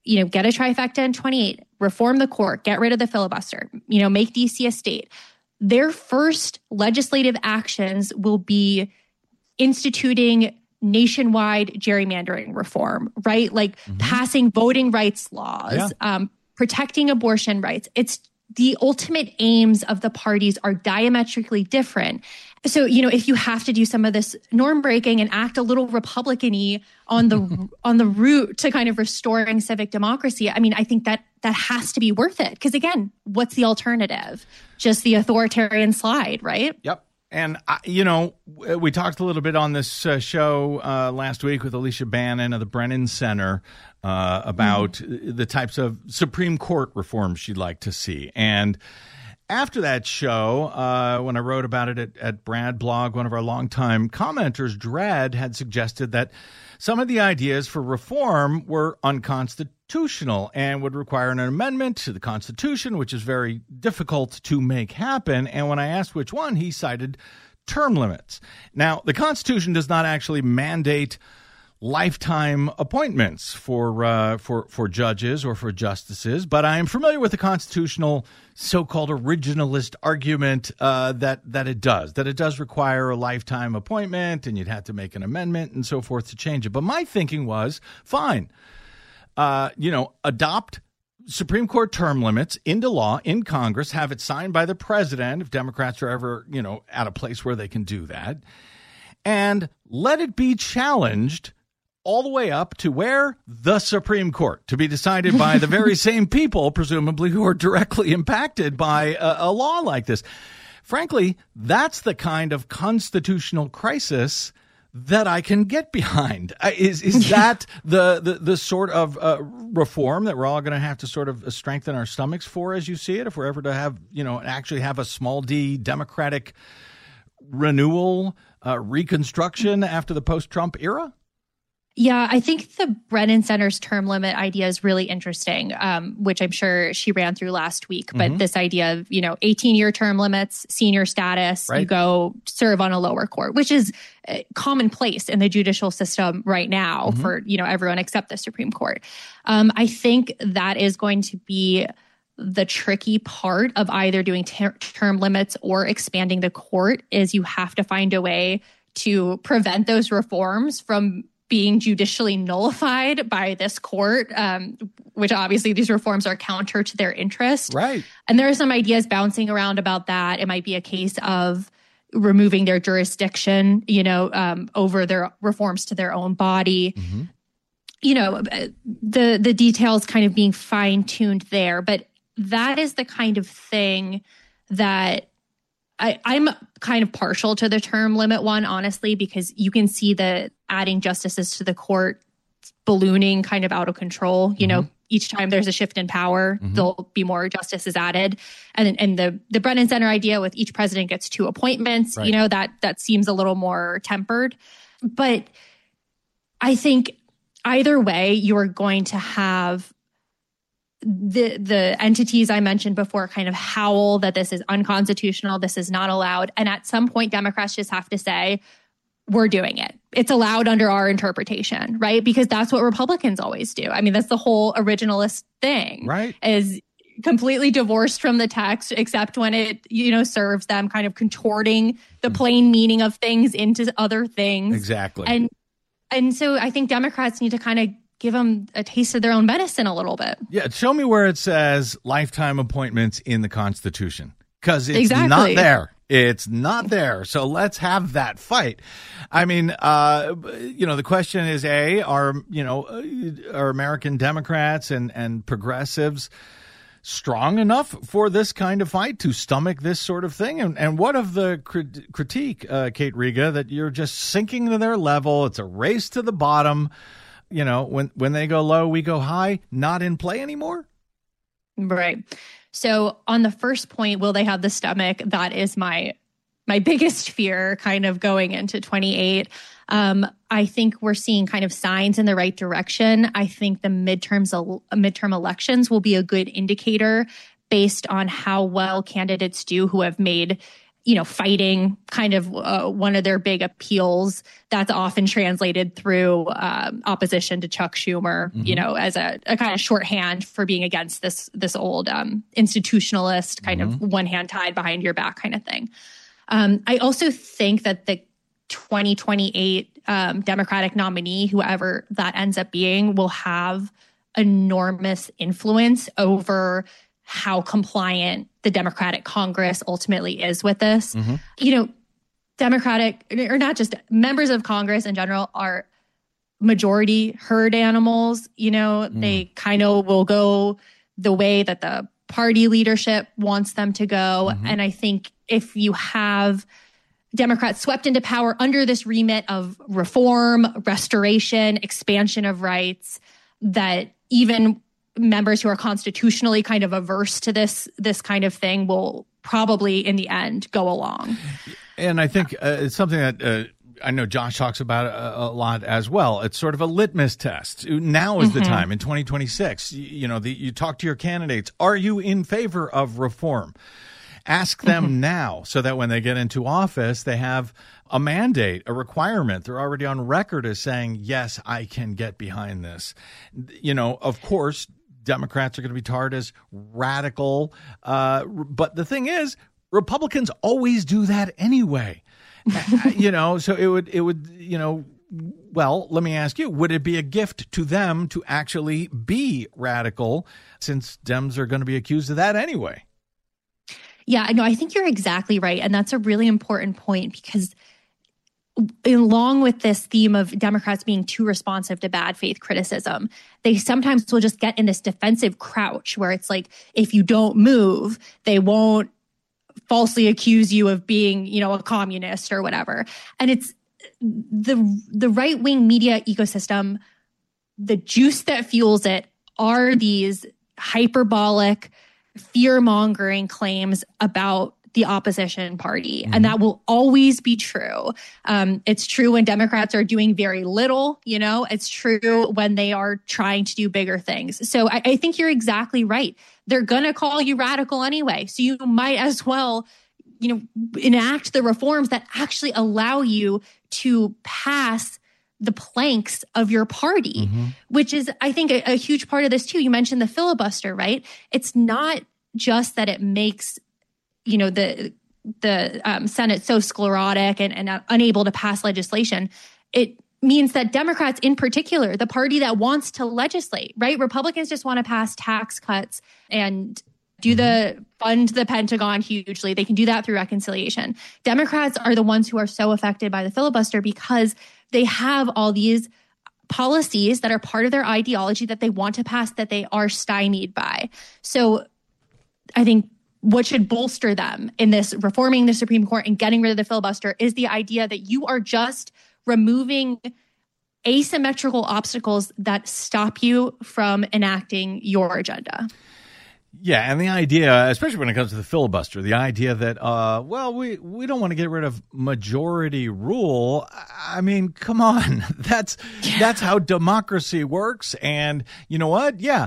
get a trifecta in 28, reform the court, get rid of the filibuster, make DC a state. Their first legislative actions will be instituting nationwide gerrymandering reform, right? Like passing voting rights laws, protecting abortion rights. It's the ultimate aims of the parties are diametrically different. So, if you have to do some of this norm breaking and act a little Republican-y on the route to kind of restoring civic democracy, I think that has to be worth it. Because again, what's the alternative? Just the authoritarian slide, right? Yep. And, we talked a little bit on this show last week with Alicia Bannon of the Brennan Center about the types of Supreme Court reforms she'd like to see. And after that show, when I wrote about it at Brad Blog, one of our longtime commenters, Dredd, had suggested that some of the ideas for reform were unconstitutional and would require an amendment to the Constitution, which is very difficult to make happen. And when I asked which one, he cited term limits. Now, the Constitution does not actually mandate lifetime appointments for judges or for justices, but I am familiar with the constitutional so-called originalist argument that it does require a lifetime appointment, and you'd have to make an amendment and so forth to change it. But my thinking was, fine, adopt Supreme Court term limits into law in Congress, have it signed by the president if Democrats are ever, at a place where they can do that, and let it be challenged all the way up to where? The Supreme Court, to be decided by the very same people, presumably, who are directly impacted by a law like this. Frankly, that's the kind of constitutional crisis that I can get behind. Is that the sort of reform that we're all going to have to sort of strengthen our stomachs for, as you see it, if we're ever to have, actually have a small d democratic renewal, reconstruction after the post-Trump era? Yeah, I think the Brennan Center's term limit idea is really interesting, which I'm sure she ran through last week. But this idea of, 18-year term limits, senior status, right. You go serve on a lower court, which is commonplace in the judicial system right now for, everyone except the Supreme Court. I think that is going to be the tricky part of either doing term limits or expanding the court is you have to find a way to prevent those reforms from being judicially nullified by this court, which obviously these reforms are counter to their interest. Right. And there are some ideas bouncing around about that. It might be a case of removing their jurisdiction, over their reforms to their own body. The details kind of being fine-tuned there. But that is the kind of thing that I'm kind of partial to the term limit one, honestly, because you can see the adding justices to the court ballooning kind of out of control. Each time there's a shift in power, there'll be more justices added. And the Brennan Center idea with each president gets 2 appointments, right. That seems a little more tempered. But I think either way, you're going to have the entities I mentioned before kind of howl that this is unconstitutional, this is not allowed. And at some point, Democrats just have to say, we're doing it. It's allowed under our interpretation, right? Because that's what Republicans always do. That's the whole originalist thing, right? Is completely divorced from the text, except when it, serves them, kind of contorting the plain meaning of things into other things. Exactly. And so I think Democrats need to kind of give them a taste of their own medicine a little bit. Yeah, show me where it says lifetime appointments in the Constitution, because it's not there. It's not there. So let's have that fight. The question is, are American Democrats and progressives strong enough for this kind of fight to stomach this sort of thing? And what of the critique, Kate Riga, that you're just sinking to their level? It's a race to the bottom. When they go low, we go high, not in play anymore? Right. So on the first point, will they have the stomach? That is my biggest fear kind of going into 28. I think we're seeing kind of signs in the right direction. I think the midterm elections will be a good indicator based on how well candidates do who have made fighting kind of one of their big appeals. That's often translated through opposition to Chuck Schumer, as a kind of shorthand for being against this old institutionalist kind of one hand tied behind your back kind of thing. I also think that the 2028 Democratic nominee, whoever that ends up being, will have enormous influence over how compliant the Democratic Congress ultimately is with this. Democratic, or not just members of Congress in general, are majority herd animals. They kind of will go the way that the party leadership wants them to go. And I think if you have Democrats swept into power under this remit of reform, restoration, expansion of rights, that even members who are constitutionally kind of averse to this kind of thing will probably in the end go along. And I think it's something that I know Josh talks about a lot as well. It's sort of a litmus test. Now is the time in 2026. You talk to your candidates. Are you in favor of reform? Ask them now so that when they get into office, they have a mandate, a requirement. They're already on record as saying, yes, I can get behind this. Of course, Democrats are going to be tarred as radical. But the thing is, Republicans always do that anyway. So it would, well, let me ask you, would it be a gift to them to actually be radical, since Dems are going to be accused of that anyway? Yeah, no, I think you're exactly right. And that's a really important point, because along with this theme of Democrats being too responsive to bad faith criticism, they sometimes will just get in this defensive crouch where it's like, if you don't move, they won't falsely accuse you of being, a communist or whatever. And it's the right-wing media ecosystem, the juice that fuels it are these hyperbolic, fear-mongering claims about the opposition party. And that will always be true. It's true when Democrats are doing very little, it's true when they are trying to do bigger things. So I think you're exactly right. They're going to call you radical anyway. So you might as well, enact the reforms that actually allow you to pass the planks of your party, which is, I think, a huge part of this too. You mentioned the filibuster, right? It's not just that it makes the Senate so sclerotic and unable to pass legislation. It means that Democrats in particular, the party that wants to legislate, right? Republicans just want to pass tax cuts and fund the Pentagon hugely. They can do that through reconciliation. Democrats are the ones who are so affected by the filibuster because they have all these policies that are part of their ideology that they want to pass that they are stymied by. So I think what should bolster them in this reforming the Supreme Court and getting rid of the filibuster is the idea that you are just removing asymmetrical obstacles that stop you from enacting your agenda. Yeah, and the idea, especially when it comes to the filibuster, the idea that, we don't want to get rid of majority rule. I mean, come on. That's how democracy works. And you know what? Yeah,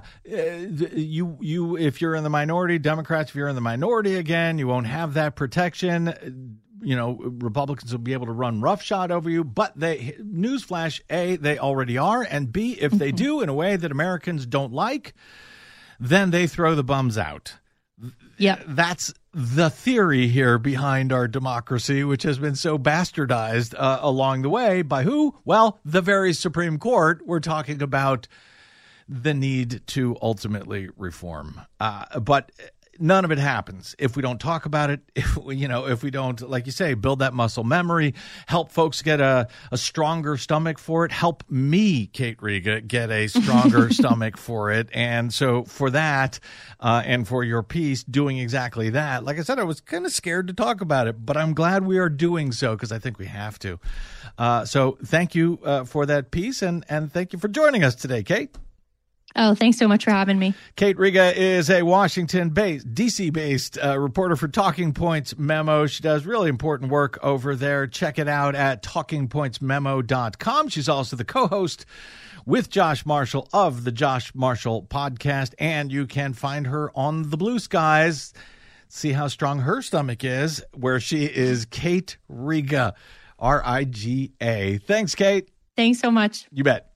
you if you're in the minority, Democrats, if you're in the minority again, you won't have that protection. Republicans will be able to run roughshod over you. But newsflash, A, they already are. And B, if they do in a way that Americans don't like, then they throw the bums out. Yeah, that's the theory here behind our democracy, which has been so bastardized along the way by who? Well, the very Supreme Court. We're talking about the need to ultimately reform. But none of it happens if we don't talk about it, if we don't, like you say, build that muscle memory, help folks get a stronger stomach for it, help me, Kate Riga, get a stronger stomach for it. And so for that, and for your piece doing exactly that, like I said, I was kind of scared to talk about it, but I'm glad we are doing so because I think we have to. So thank you for that piece, and thank you for joining us today, Kate. Oh, thanks so much for having me. Kate Riga is a DC-based reporter for Talking Points Memo. She does really important work over there. Check it out at talkingpointsmemo.com. She's also the co-host with Josh Marshall of the Josh Marshall Podcast, and you can find her on the Blue Skies. see how strong her stomach is, where she is Kate Riga, Riga. Thanks, Kate. Thanks so much. You bet.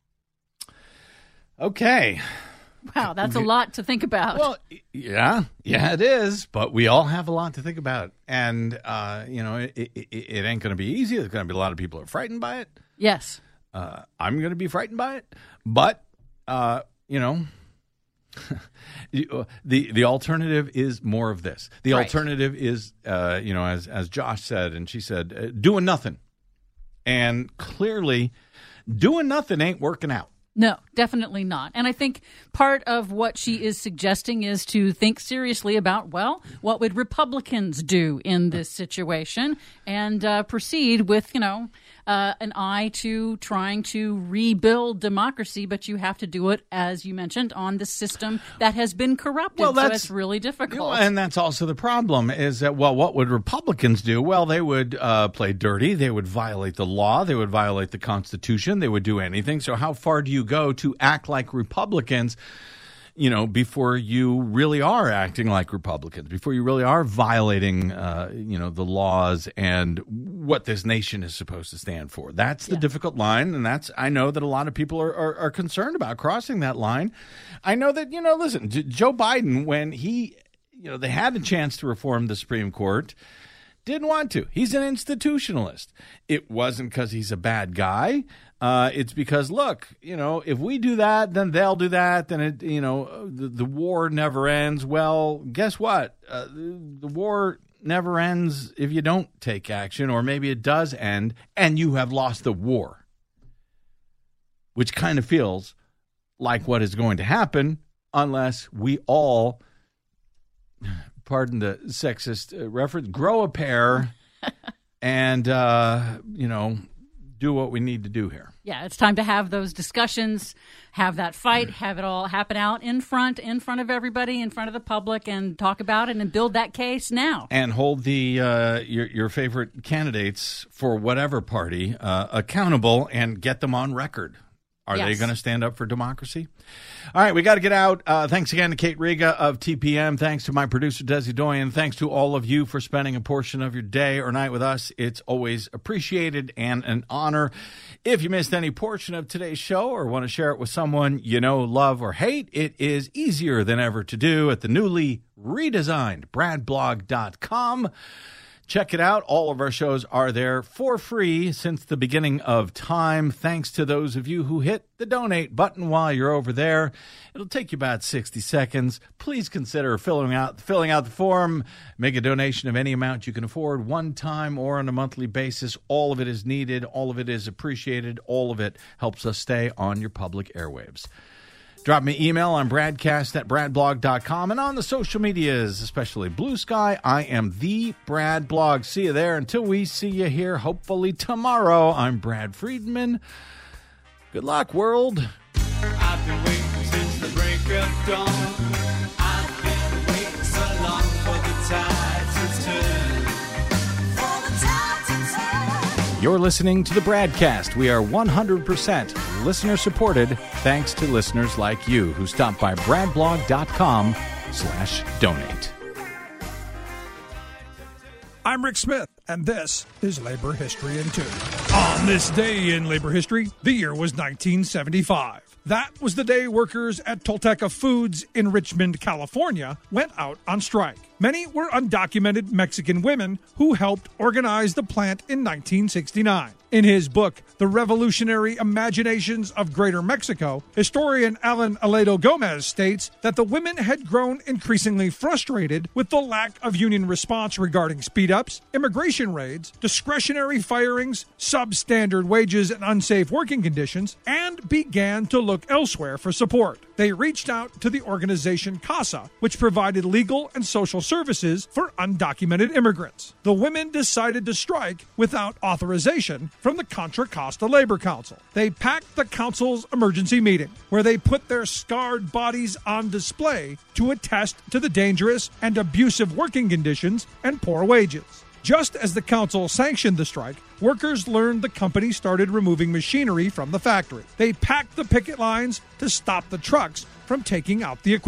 Okay. Wow, that's a lot to think about. Well, yeah, it is. But we all have a lot to think about. And, it ain't going to be easy. There's going to be a lot of people who are frightened by it. Yes. I'm going to be frightened by it. But, the alternative is more of this. The alternative is, as Josh said, and she said, doing nothing. And clearly, doing nothing ain't working out. No, definitely not. And I think part of what she is suggesting is to think seriously about, well, what would Republicans do in this situation, and proceed with, an eye to trying to rebuild democracy. But you have to do it, as you mentioned, on the system that has been corrupted. So it's really difficult. And that's also the problem is that, what would Republicans do? Well, they would play dirty. They would violate the law. They would violate the Constitution. They would do anything. So how far do you go to act like Republicans, before you really are acting like Republicans, before you really are violating, the laws and what this nation is supposed to stand for? That's the difficult line. And I know that a lot of people are concerned about crossing that line. I know that, listen, Joe Biden, when they had a chance to reform the Supreme Court, didn't want to. He's an institutionalist. It wasn't because he's a bad guy. It's because, look, if we do that, then they'll do that. Then the war never ends. Well, guess what? The war never ends if you don't take action, or maybe it does end and you have lost the war, which kind of feels like what is going to happen unless we all, pardon the sexist reference, grow a pair and, do what we need to do here. Yeah, it's time to have those discussions, have that fight, have it all happen out in front of everybody, in front of the public, and talk about it and build that case now. And hold the your favorite candidates for whatever party accountable and get them on record. Are they going to stand up for democracy? All right, we got to get out. Thanks again to Kate Riga of TPM. Thanks to my producer, Desi Doyen. Thanks to all of you for spending a portion of your day or night with us. It's always appreciated and an honor. If you missed any portion of today's show or want to share it with someone you know, love, or hate, it is easier than ever to do at the newly redesigned bradblog.com. Check it out. All of our shows are there for free since the beginning of time. Thanks to those of you who hit the donate button while you're over there. It'll take you about 60 seconds. Please consider filling out the form. Make a donation of any amount you can afford, one time or on a monthly basis. All of it is needed. All of it is appreciated. All of it helps us stay on your public airwaves. Drop me an email on bradcast@bradblog.com and on the social medias, especially Blue Sky. I am the Brad Blog. See you there. Until we see you here, hopefully tomorrow, I'm Brad Friedman. Good luck, world. I've been waiting since the break of dawn. I've been waiting so long for the tide to turn. For the tide to turn. You're listening to the Bradcast. We are 100% listener supported, thanks to listeners like you who stop by bradblog.com/donate. I'm Rick Smith, and this is Labor History in 2. On this day in labor history, the year was 1975. That was the day workers at Tolteca Foods in Richmond, California, went out on strike. Many were undocumented Mexican women who helped organize the plant in 1969. In his book, The Revolutionary Imaginations of Greater Mexico, historian Alan Aledo Gomez states that the women had grown increasingly frustrated with the lack of union response regarding speed-ups, immigration raids, discretionary firings, substandard wages, and unsafe working conditions, and began to look elsewhere for support. They reached out to the organization CASA, which provided legal and social services for undocumented immigrants. The women decided to strike without authorization from the Contra Costa Labor Council. They packed the council's emergency meeting, where they put their scarred bodies on display to attest to the dangerous and abusive working conditions and poor wages. Just as the council sanctioned the strike, workers learned the company started removing machinery from the factory. They packed the picket lines to stop the trucks from taking out the equipment.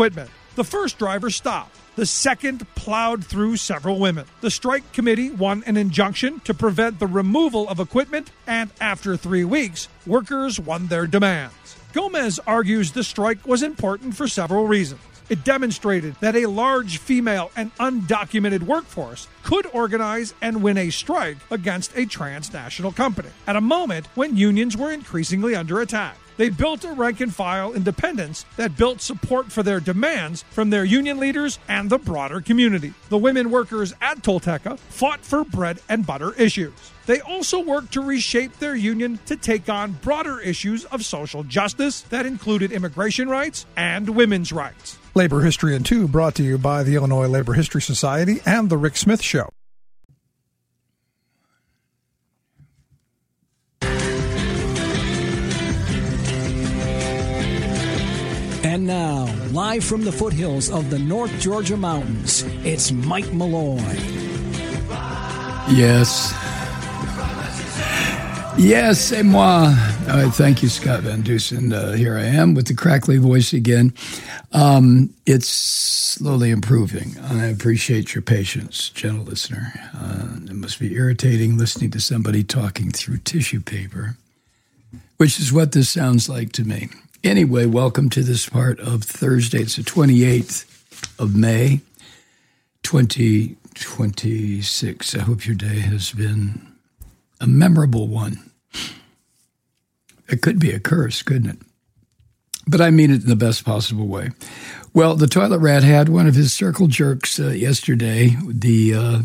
The first driver stopped. The second plowed through several women. The strike committee won an injunction to prevent the removal of equipment, and after 3 weeks, workers won their demands. Gomez argues the strike was important for several reasons. It demonstrated that a large female and undocumented workforce could organize and win a strike against a transnational company at a moment when unions were increasingly under attack. They built a rank-and-file independence that built support for their demands from their union leaders and the broader community. The women workers at Tolteca fought for bread and butter issues. They also worked to reshape their union to take on broader issues of social justice that included immigration rights and women's rights. Labor History in 2 brought to you by the Illinois Labor History Society and The Rick Smith Show. And now, live from the foothills of the North Georgia mountains, it's Mike Malloy. Yes. Yes, c'est moi. All right, thank you, Scott Van Dusen. Here I am with the crackly voice again. It's slowly improving. I appreciate your patience, gentle listener. It must be irritating listening to somebody talking through tissue paper, which is what this sounds like to me. Anyway, welcome to this part of Thursday. It's the 28th of May, 2026. I hope your day has been a memorable one. It could be a curse, couldn't it? But I mean it in the best possible way. Well, the toilet rat had one of his circle jerks yesterday, the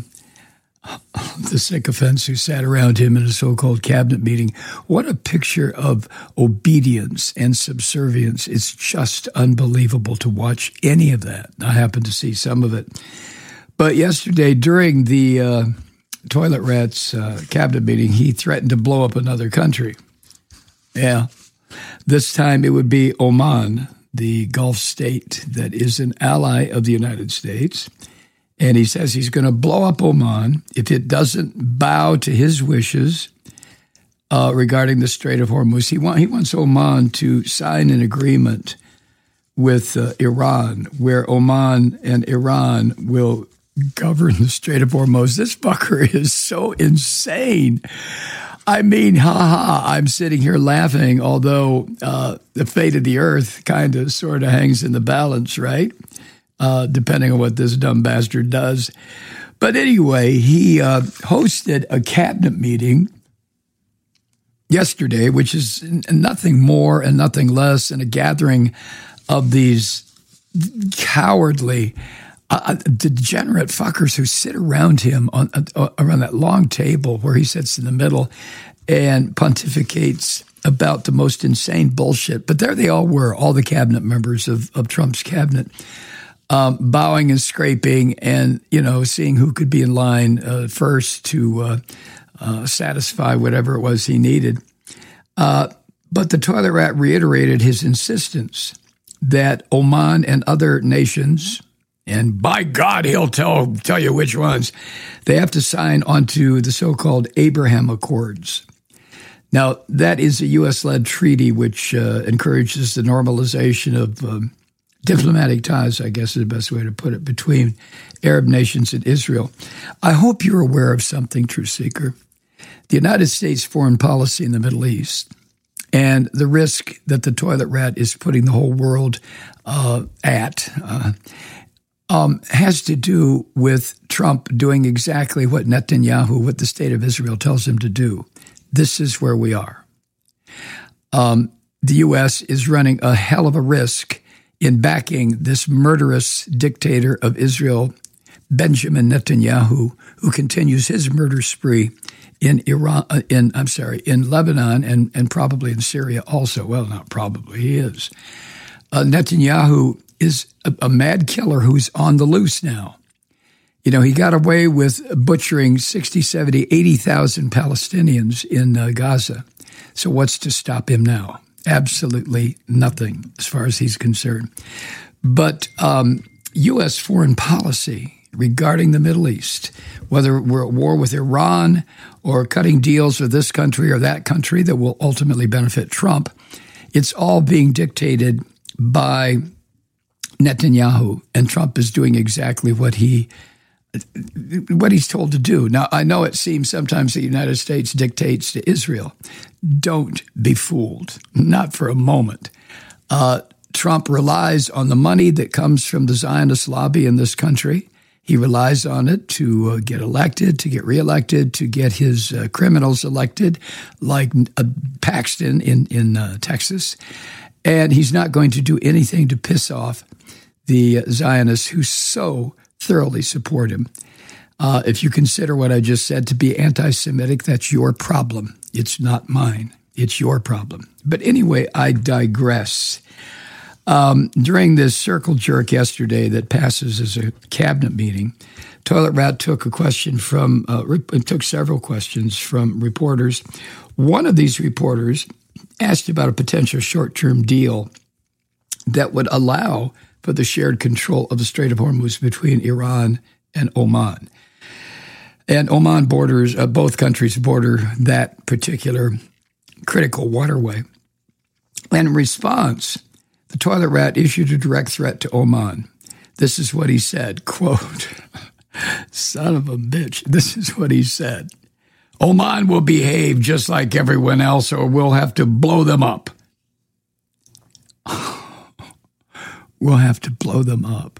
sycophants who sat around him in a so-called cabinet meeting. What a picture of obedience and subservience. It's just unbelievable to watch any of that. I happened to see some of it. But yesterday, during the toilet rat's cabinet meeting, he threatened to blow up another country. Yeah. This time it would be Oman, the Gulf state that is an ally of the United States. And he says he's going to blow up Oman if it doesn't bow to his wishes regarding the Strait of Hormuz. He wants Oman to sign an agreement with Iran, where Oman and Iran will govern the Strait of Hormuz. This fucker is so insane. I mean, I'm sitting here laughing, although the fate of the earth kind of sort of hangs in the balance, right? Depending on what this dumb bastard does. But anyway, he hosted a cabinet meeting yesterday, which is nothing more and nothing less than a gathering of these cowardly, degenerate fuckers who sit around him around that long table where he sits in the middle and pontificates about the most insane bullshit. But there they all were, all the cabinet members of Trump's cabinet, bowing and scraping and, seeing who could be in line first to satisfy whatever it was he needed. But the toilet rat reiterated his insistence that Oman and other nations, and by God, he'll tell you which ones, they have to sign onto the so-called Abraham Accords. Now, that is a U.S.-led treaty which encourages the normalization of diplomatic ties, I guess is the best way to put it, between Arab nations and Israel. I hope you're aware of something, Truth Seeker. The United States foreign policy in the Middle East and the risk that the toilet rat is putting the whole world at has to do with Trump doing exactly what Netanyahu, what the state of Israel tells him to do. This is where we are. The U.S. is running a hell of a risk in backing this murderous dictator of Israel, Benjamin Netanyahu, who continues his murder spree in in Lebanon and probably in Syria also. Well, not probably, he is. Netanyahu is a mad killer who's on the loose now. He got away with butchering 60, 70, 80,000 Palestinians in Gaza. So what's to stop him now? Absolutely nothing as far as he's concerned. But U.S. foreign policy regarding the Middle East, whether we're at war with Iran or cutting deals with this country or that country that will ultimately benefit Trump, it's all being dictated by Netanyahu, and Trump is doing exactly what he's told to do. Now, I know it seems sometimes the United States dictates to Israel. Don't be fooled, not for a moment. Trump relies on the money that comes from the Zionist lobby in this country. He relies on it to get elected, to get reelected, to get his criminals elected, like Paxton in Texas. And he's not going to do anything to piss off the Zionists who so thoroughly support him. If you consider what I just said to be anti-Semitic, that's your problem. It's not mine. It's your problem. But anyway, I digress. During this circle jerk yesterday that passes as a cabinet meeting, Toilet Rat took several questions from reporters. One of these reporters asked about a potential short-term deal that would allow for the shared control of the Strait of Hormuz between Iran and Oman. And Oman borders, both countries border that particular critical waterway. And in response, the Toilet Rat issued a direct threat to Oman. This is what he said, quote, "Son of a bitch," this is what he said. "Oman will behave just like everyone else or we'll have to blow them up." We'll have to blow them up.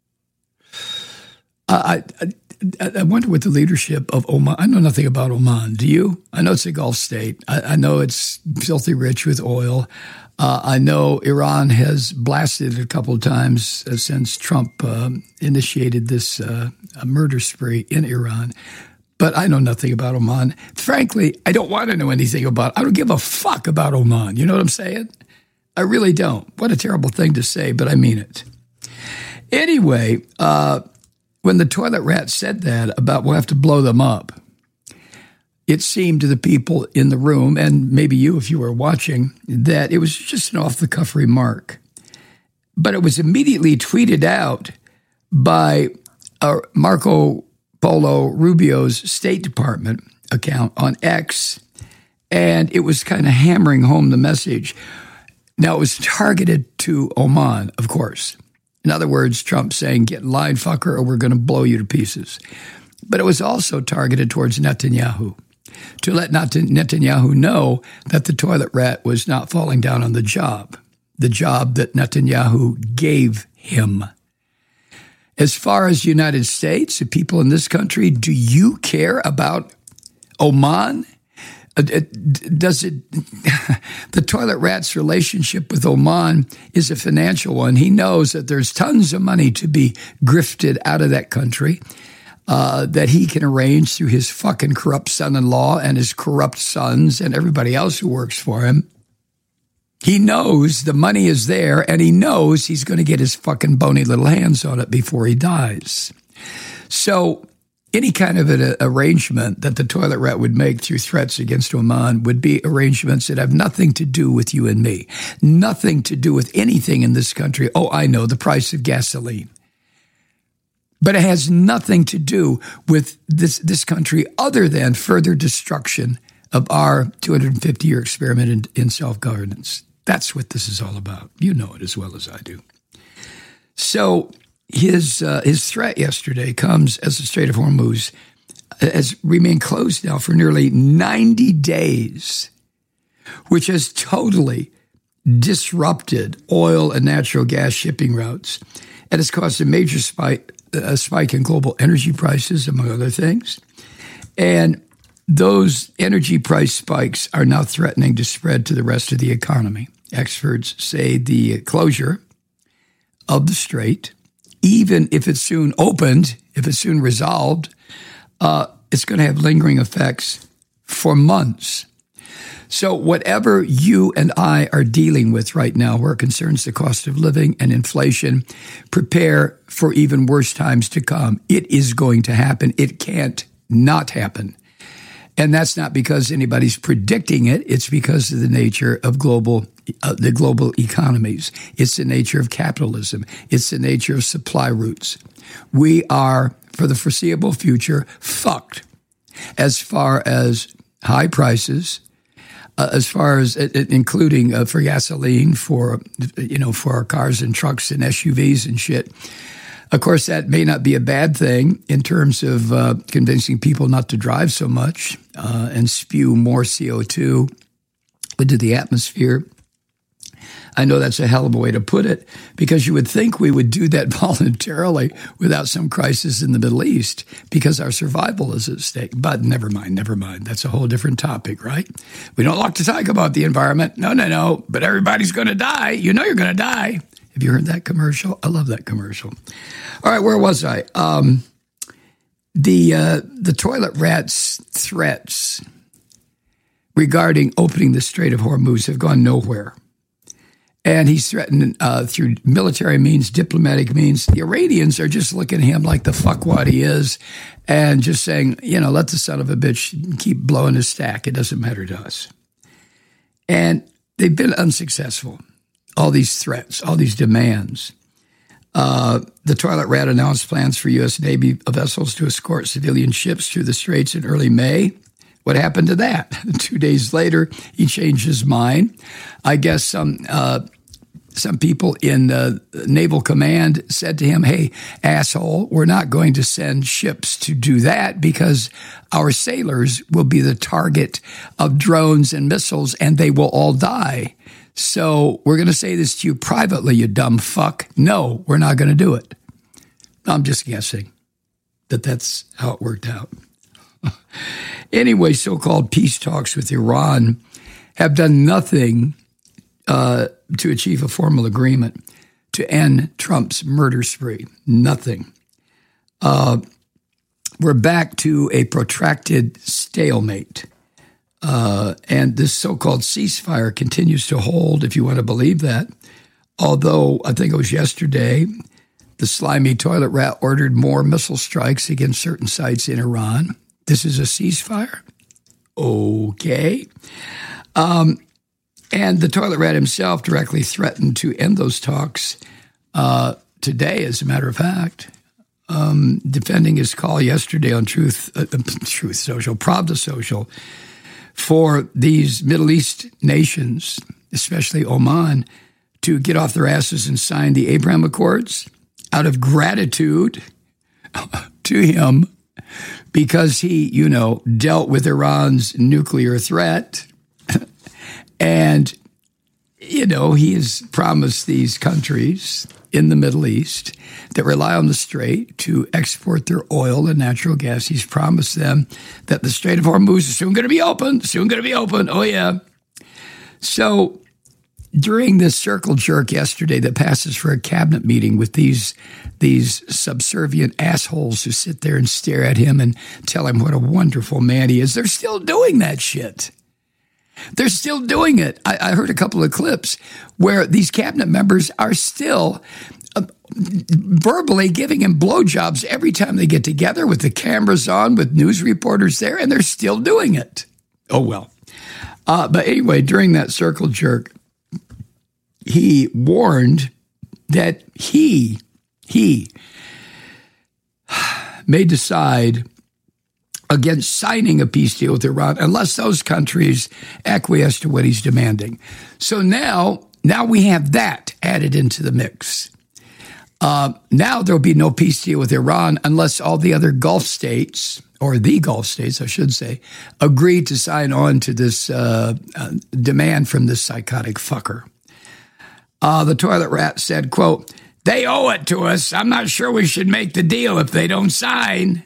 I wonder what the leadership of Oman, I know nothing about Oman. Do you? I know it's a Gulf state. I know it's filthy rich with oil. I know Iran has blasted it a couple of times since Trump initiated this murder spree in Iran. But I know nothing about Oman. Frankly, I don't want to know anything about it. I don't give a fuck about Oman. You know what I'm saying? I really don't. What a terrible thing to say, but I mean it. Anyway, when the Toilet Rat said that about we'll have to blow them up, it seemed to the people in the room, and maybe you if you were watching, that it was just an off-the-cuff remark. But it was immediately tweeted out by Marco Polo Rubio's State Department account on X, and it was kind of hammering home the message. Now, it was targeted to Oman, of course. In other words, Trump saying, "Get in line, fucker, or we're going to blow you to pieces." But it was also targeted towards Netanyahu, to let Netanyahu know that the Toilet Rat was not falling down on the job that Netanyahu gave him. As far as the United States, the people in this country, do you care about Oman? The Toilet Rat's relationship with Oman is a financial one. He knows that there's tons of money to be grifted out of that country that he can arrange through his fucking corrupt son-in-law and his corrupt sons and everybody else who works for him. He knows the money is there, and he knows he's going to get his fucking bony little hands on it before he dies. So any kind of an arrangement that the Toilet Rat would make through threats against Oman would be arrangements that have nothing to do with you and me, nothing to do with anything in this country. Oh, I know, the price of gasoline. But it has nothing to do with this country other than further destruction of our 250-year experiment in self-governance. That's what this is all about. You know it as well as I do. So his threat yesterday comes as the Strait of Hormuz has remained closed now for nearly 90 days, which has totally disrupted oil and natural gas shipping routes and has caused a major spike in global energy prices, among other things. And those energy price spikes are now threatening to spread to the rest of the economy. Experts say the closure of the strait, even if it's soon opened, if it's soon resolved, it's going to have lingering effects for months. So whatever you and I are dealing with right now, where it concerns the cost of living and inflation, prepare for even worse times to come. It is going to happen. It can't not happen. And that's not because anybody's predicting it. It's because of the nature of the global economies. It's the nature of capitalism. It's the nature of supply routes. We are, for the foreseeable future, fucked as far as high prices, as far as including for gasoline for our cars and trucks and SUVs and shit. Of course, that may not be a bad thing in terms of convincing people not to drive so much and spew more CO2 into the atmosphere. I know that's a hell of a way to put it, because you would think we would do that voluntarily without some crisis in the Middle East, because our survival is at stake. But never mind. That's a whole different topic, right? We don't like to talk about the environment. No. But everybody's going to die. You know you're going to die. Have you heard that commercial? I love that commercial. All right, where was I? The toilet rat's threats regarding opening the Strait of Hormuz have gone nowhere. And he's threatened through military means, diplomatic means. The Iranians are just looking at him like the fuckwad he is and just saying, let the son of a bitch keep blowing his stack. It doesn't matter to us. And they've been unsuccessful. All these threats, all these demands. The toilet rat announced plans for U.S. Navy vessels to escort civilian ships through the straits in early May. What happened to that? 2 days later, he changed his mind. I guess some people in Naval Command said to him, hey, asshole, we're not going to send ships to do that because our sailors will be the target of drones and missiles and they will all die. So we're going to say this to you privately, you dumb fuck. No, we're not going to do it. I'm just guessing that that's how it worked out. Anyway, so-called peace talks with Iran have done nothing to achieve a formal agreement to end Trump's murder spree. Nothing. We're back to a protracted stalemate. And this so-called ceasefire continues to hold, if you want to believe that. Although, I think it was yesterday, the slimy toilet rat ordered more missile strikes against certain sites in Iran. This is a ceasefire? Okay. And the toilet rat himself directly threatened to end those talks today, as a matter of fact, defending his call yesterday on Truth Social, Pravda Social, for these Middle East nations, especially Oman, to get off their asses and sign the Abraham Accords out of gratitude to him, because he, dealt with Iran's nuclear threat. And, he has promised these countries in the Middle East that rely on the Strait to export their oil and natural gas. He's promised them that the Strait of Hormuz is soon going to be open. Oh, yeah. So during this circle jerk yesterday that passes for a cabinet meeting with these subservient assholes who sit there and stare at him and tell him what a wonderful man he is, they're still doing that shit. They're still doing it. I heard a couple of clips where these cabinet members are still verbally giving him blowjobs every time they get together with the cameras on, with news reporters there, and they're still doing it. Oh, well. But anyway, during that circle jerk, he warned that he may decide against signing a peace deal with Iran unless those countries acquiesce to what he's demanding. So now we have that added into the mix. Now there'll be no peace deal with Iran unless all the other Gulf states, or the Gulf states, I should say, agree to sign on to this demand from this psychotic fucker. The toilet rat said, quote, "They owe it to us. I'm not sure we should make the deal if they don't sign."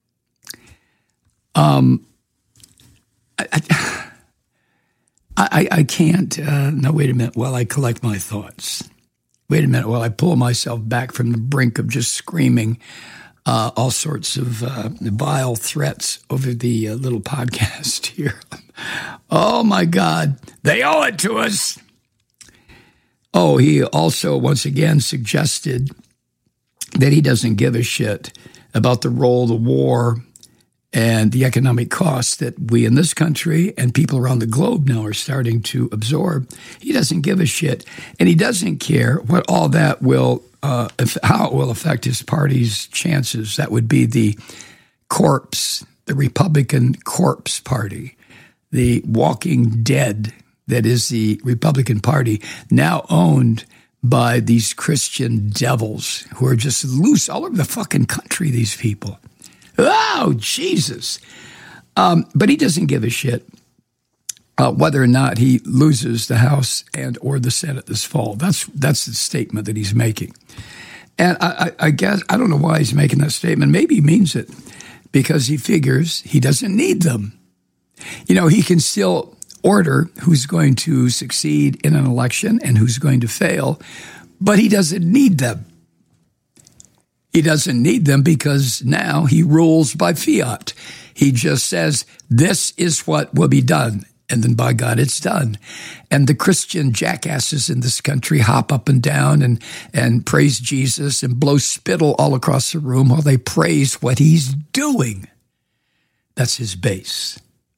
I can't. No, wait a minute. While I collect my thoughts. Wait a minute. While I pull myself back from the brink of just screaming all sorts of vile threats over the little podcast here. Oh, my God. They owe it to us. Oh, he also once again suggested that he doesn't give a shit about the role of the war and the economic costs that we in this country and people around the globe now are starting to absorb. He doesn't give a shit, and he doesn't care what all that will, how it will affect his party's chances. That would be the corpse, the Republican Corpse Party. the walking dead that is the Republican Party, now owned by these Christian devils who are just loose all over the fucking country, these people. Oh, Jesus. But he doesn't give a shit whether or not he loses the House and or the Senate this fall. That's the statement that he's making. And I guess, I don't know why he's making that statement. Maybe he means it because he figures he doesn't need them. You know, he can still order who's going to succeed in an election and who's going to fail, but he doesn't need them. He doesn't need them because now he rules by fiat. He just says, this is what will be done. And then by God, it's done. And the Christian jackasses in this country hop up and down and praise Jesus and blow spittle all across the room while they praise what he's doing. That's his base.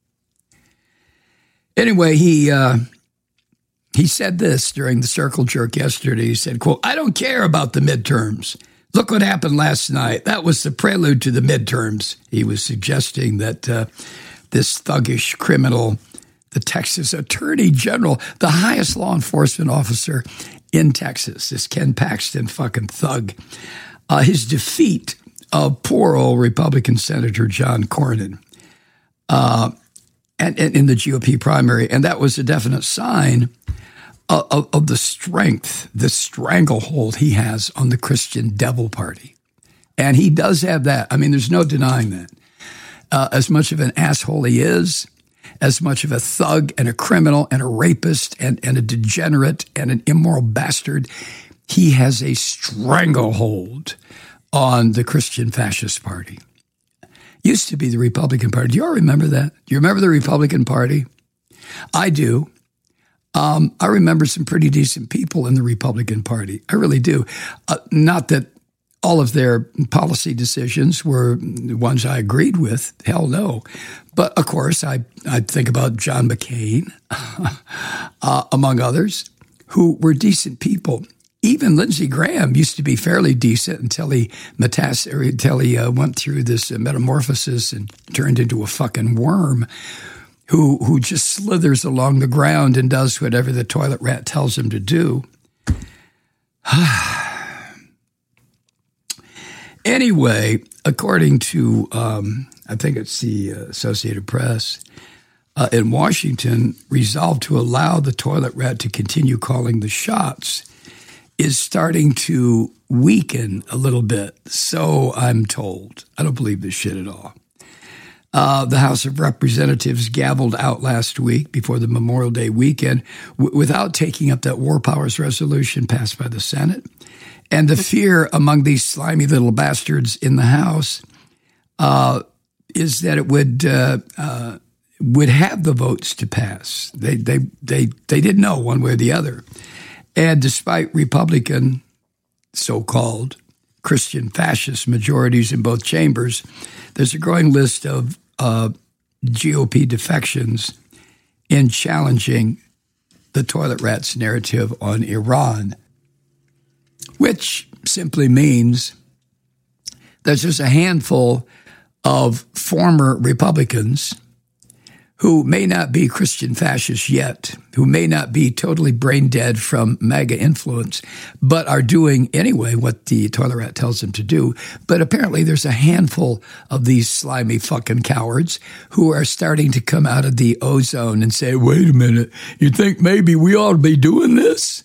Anyway, he said this during the Circle Jerk yesterday. He said, quote, I don't care about the midterms. Look what happened last night. That was the prelude to the midterms. He was suggesting that this thuggish criminal, the Texas Attorney General, the highest law enforcement officer in Texas, this Ken Paxton fucking thug, his defeat of poor old Republican Senator John Cornyn, and in the GOP primary. And that was a definite sign of the strength, the stranglehold he has on the Christian Devil Party. And he does have that. I mean, there's no denying that. As much of an asshole he is, as much of a thug and a criminal and a rapist and a degenerate and an immoral bastard, he has a stranglehold on the Christian Fascist Party. Used to be the Republican Party. Do you all remember that? Do you remember the Republican Party? I do. I remember some pretty decent people in the Republican Party. I really do. Not that all of their policy decisions were ones I agreed with. Hell no. But, of course, I think about John McCain, among others, who were decent people. Even Lindsey Graham used to be fairly decent until he went through this metamorphosis and turned into a fucking worm who just slithers along the ground and does whatever the toilet rat tells him to do. Anyway, according to, I think it's the Associated Press, in Washington, resolved to allow the toilet rat to continue calling the shots is starting to weaken a little bit. So I'm told. I don't believe this shit at all. The House of Representatives gavelled out last week before the Memorial Day weekend without taking up that War Powers resolution passed by the Senate. And the fear among these slimy little bastards in the House is that it would have the votes to pass. They didn't know one way or the other. And despite Republican, so-called Christian fascist majorities in both chambers, there's a growing list of GOP defections in challenging the toilet rat's narrative on Iran, which simply means there's just a handful of former Republicans who may not be Christian fascists yet, who may not be totally brain dead from MAGA influence, but are doing anyway what the toilet rat tells them to do. But apparently there's a handful of these slimy fucking cowards who are starting to come out of the ozone and say, wait a minute, you think maybe we ought to be doing this?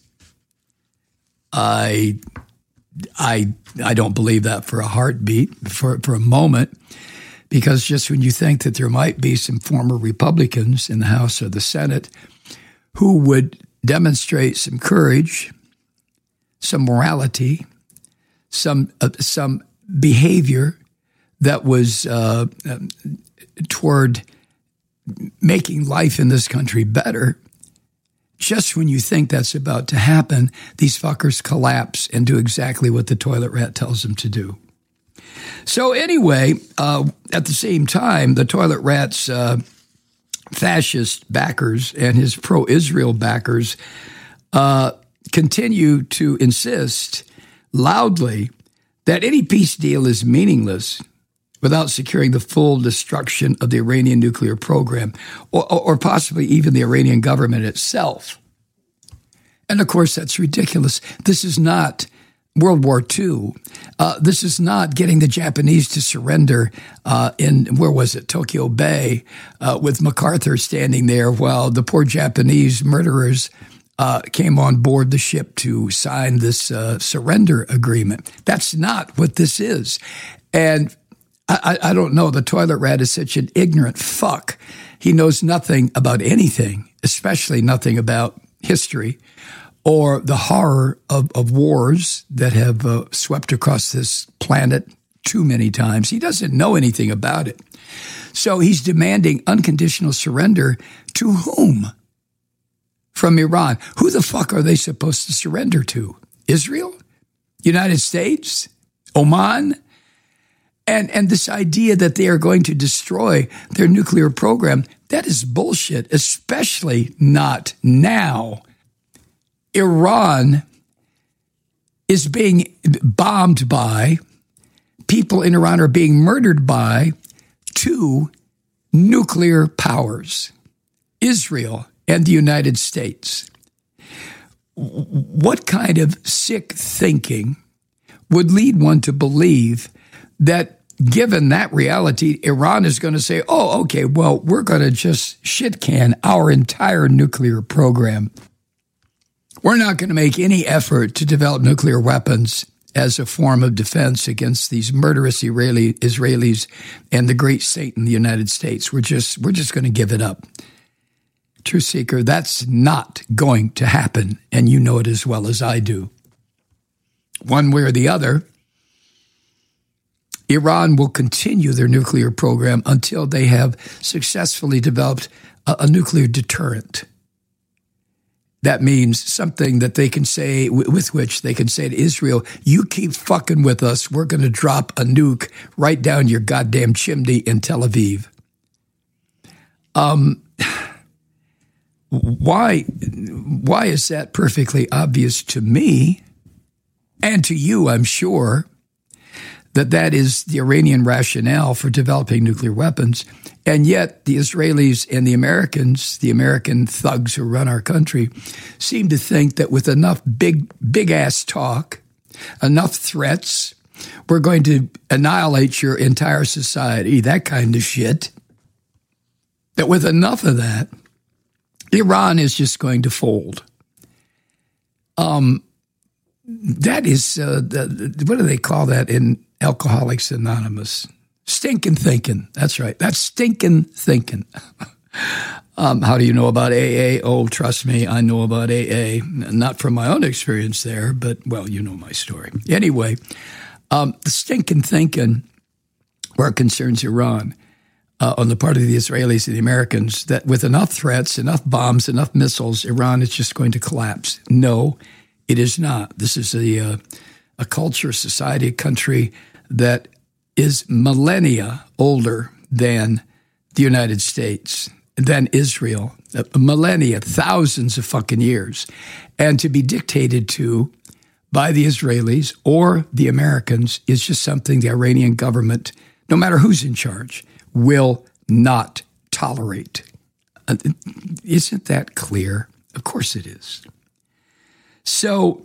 I don't believe that for a heartbeat, for a moment. Because just when you think that there might be some former Republicans in the House or the Senate who would demonstrate some courage, some morality, some behavior that was toward making life in this country better, just when you think that's about to happen, these fuckers collapse and do exactly what the toilet rat tells them to do. So anyway, at the same time, the toilet rat's fascist backers and his pro-Israel backers continue to insist loudly that any peace deal is meaningless without securing the full destruction of the Iranian nuclear program, or possibly even the Iranian government itself. And of course, that's ridiculous. This is not World War II. This is not getting the Japanese to surrender where was it, Tokyo Bay, with MacArthur standing there while the poor Japanese murderers came on board the ship to sign this surrender agreement. That's not what this is. And I don't know, the toilet rat is such an ignorant fuck. He knows nothing about anything, especially nothing about history or the horror of wars that have swept across this planet too many times. He doesn't know anything about it. So he's demanding unconditional surrender to whom? From Iran. Who the fuck are they supposed to surrender to? Israel? United States? Oman? And this idea that they are going to destroy their nuclear program, that is bullshit, especially not now. Iran is being bombed by, people in Iran are being murdered by 2 nuclear powers, Israel and the United States. What kind of sick thinking would lead one to believe that given that reality, Iran is going to say, oh, okay, well, we're going to just shit can our entire nuclear program. We're not going to make any effort to develop nuclear weapons as a form of defense against these murderous Israelis and the great state in the United States. We're just going to give it up. Truth Seeker, that's not going to happen, and you know it as well as I do. One way or the other, Iran will continue their nuclear program until they have successfully developed a nuclear deterrent. That means something that they can say, with which they can say to Israel, you keep fucking with us, we're going to drop a nuke right down your goddamn chimney in Tel Aviv. Why is that perfectly obvious to me and to you, I'm sure, that is the Iranian rationale for developing nuclear weapons, and yet the Israelis and the Americans, the American thugs who run our country, seem to think that with enough big-ass talk, enough threats, we're going to annihilate your entire society, that kind of shit, that with enough of that, Iran is just going to fold. That is, what do they call that in Alcoholics Anonymous? Stinking thinking. That's right. That's stinking thinking. How do you know about AA? Oh, trust me, I know about AA. Not from my own experience there, but, well, you know my story. Anyway, the stinking thinking where it concerns Iran on the part of the Israelis and the Americans, that with enough threats, enough bombs, enough missiles, Iran is just going to collapse. No, it is not. This is a culture, society, a country that is millennia older than the United States, than Israel, millennia, thousands of fucking years. And to be dictated to by the Israelis or the Americans is just something the Iranian government, no matter who's in charge, will not tolerate. Isn't that clear? Of course it is. So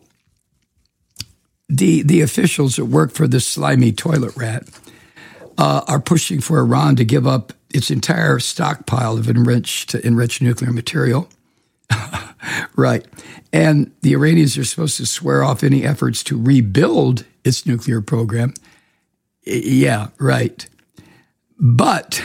the officials that work for this slimy toilet rat are pushing for Iran to give up its entire stockpile of enriched nuclear material. Right. And the Iranians are supposed to swear off any efforts to rebuild its nuclear program. Yeah, right. But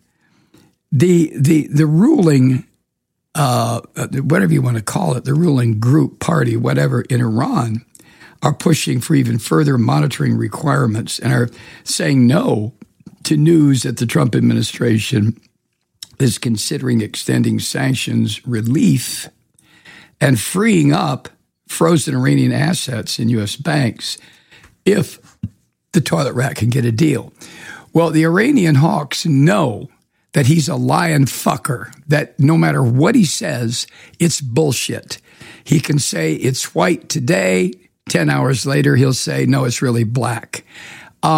the ruling, whatever you want to call it, the ruling group, party, whatever, in Iran are pushing for even further monitoring requirements and are saying no to news that the Trump administration is considering extending sanctions relief and freeing up frozen Iranian assets in U.S. banks if the toilet rat can get a deal. Well, the Iranian hawks know that he's a lying fucker, that no matter what he says, it's bullshit. He can say it's white today, 10 hours later he'll say, no, it's really black.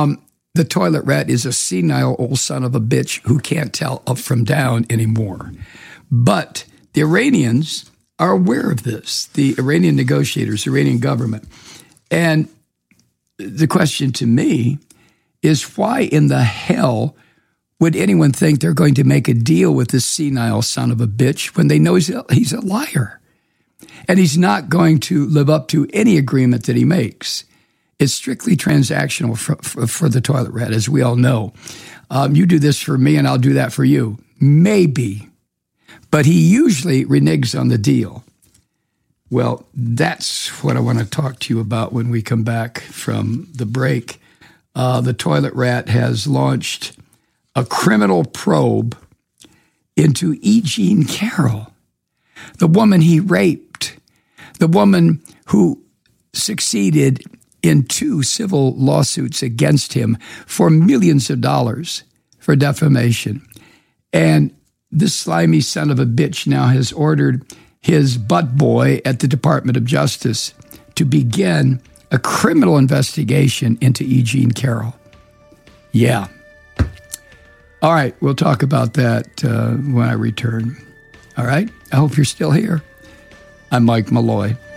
the toilet rat is a senile old son of a bitch who can't tell up from down anymore. But the Iranians are aware of this, the Iranian negotiators, the Iranian government. And the question to me is, why in the hell would anyone think they're going to make a deal with this senile son of a bitch when they know he's a liar? And he's not going to live up to any agreement that he makes. It's strictly transactional for the toilet rat, as we all know. You do this for me and I'll do that for you. Maybe. But he usually reneges on the deal. Well, that's what I want to talk to you about when we come back from the break. The toilet rat has launched a criminal probe into E. Jean Carroll, the woman he raped, the woman who succeeded in 2 civil lawsuits against him for millions of dollars for defamation. And this slimy son of a bitch now has ordered his butt boy at the Department of Justice to begin a criminal investigation into E. Jean Carroll. Yeah. All right, we'll talk about that when I return. All right? I hope you're still here. I'm Mike Malloy.